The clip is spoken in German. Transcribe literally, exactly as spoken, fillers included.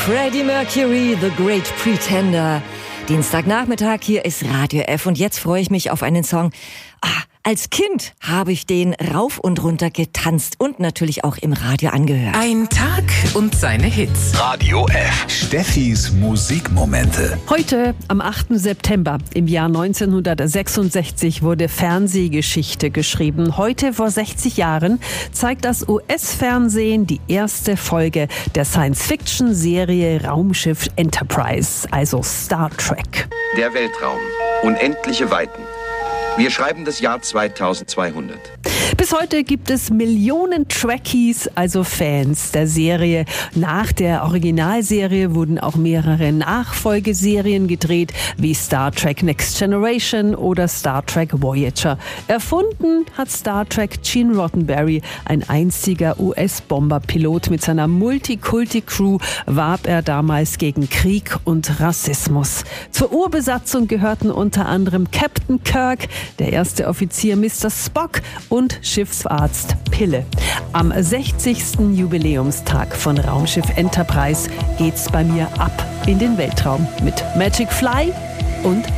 Freddie Mercury, The Great Pretender. Dienstagnachmittag, hier ist Radio F und jetzt freue ich mich auf einen Song. Ah, als Kind habe ich den rauf und runter getanzt und natürlich auch im Radio angehört. Ein Tag und seine Hits. Radio F. Steffis Musikmomente. Heute, am achten September im Jahr neunzehnhundertsechsundsechzig, wurde Fernsehgeschichte geschrieben. Heute, vor sechzig Jahren, zeigt das U S-Fernsehen die erste Folge der Science-Fiction-Serie Raumschiff Enterprise, also Star Trek. Der Weltraum. Unendliche Weiten. Wir schreiben das Jahr zweitausendzweihundert. Bis heute gibt es Millionen Trekkies, also Fans der Serie. Nach der Originalserie wurden auch mehrere Nachfolgeserien gedreht, wie Star Trek Next Generation oder Star Trek Voyager. Erfunden hat Star Trek Gene Roddenberry, ein einziger U S-Bomberpilot. Mit seiner Multikulti-Crew warb er damals gegen Krieg und Rassismus. Zur Urbesatzung gehörten unter anderem Captain Kirk, der erste Offizier Mister Spock und Schiffsarzt Pille. Am sechzigsten Jubiläumstag von Raumschiff Enterprise geht's bei mir ab in den Weltraum mit Magic Fly und